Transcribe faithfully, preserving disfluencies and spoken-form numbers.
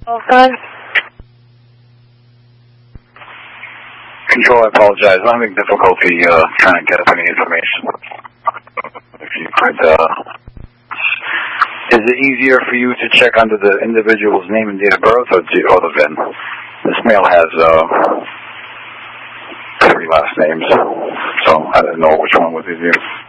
Hold Control, I apologize. I'm having difficulty uh, trying to get up any information. If you could, uh, is it easier for you to check under the individual's name and date of birth, or, do, or the V I N? This male has uh, three last names, so I don't know which one was easier.